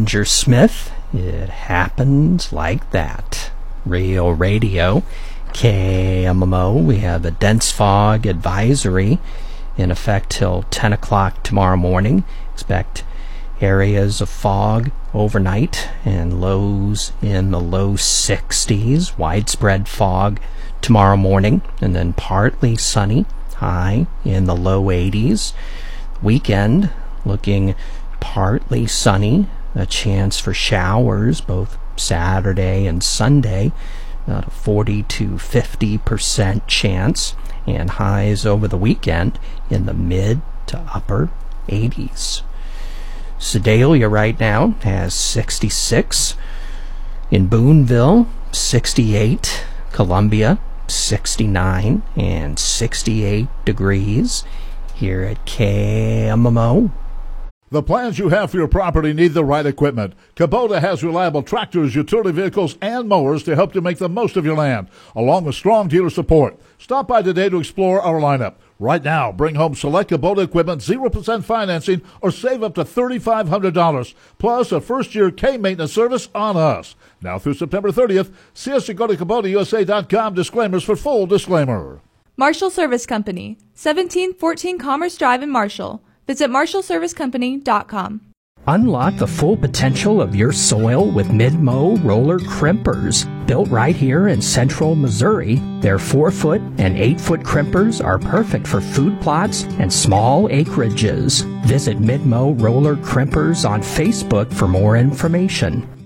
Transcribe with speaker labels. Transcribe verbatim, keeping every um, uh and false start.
Speaker 1: Ranger Smith. It happened like that. Real Radio, K M M O. We have a dense fog advisory in effect till ten o'clock tomorrow morning. Expect areas of fog overnight and lows in the low sixties. Widespread fog tomorrow morning, and then partly sunny, high in the low eighties. Weekend looking partly sunny, a chance for showers both Saturday and Sunday, about a forty to fifty percent chance, and highs over the weekend in the mid to upper eighties. Sedalia right now has sixty-six. In Boonville, sixty-eight. Columbia, sixty-nine and sixty-eight degrees here at K M M O.
Speaker 2: The plans you have for your property need the right equipment. Kubota has reliable tractors, utility vehicles, and mowers to help you make the most of your land, along with strong dealer support. Stop by today to explore our lineup. Right now, bring home select Kubota equipment, zero percent financing, or save up to three thousand five hundred dollars, plus a first-year K-maintenance service on us. Now through September thirtieth, see us at go to Kubota U S A dot com. Disclaimers for full disclaimer.
Speaker 3: Marshall Service Company, seventeen fourteen Commerce Drive in Marshall. Visit marshall service company dot com.
Speaker 1: Unlock the full potential of your soil with Midmo roller crimpers. Built right here in central Missouri, their four-foot and eight-foot crimpers are perfect for food plots and small acreages. Visit Midmo Roller Crimpers on Facebook for more information.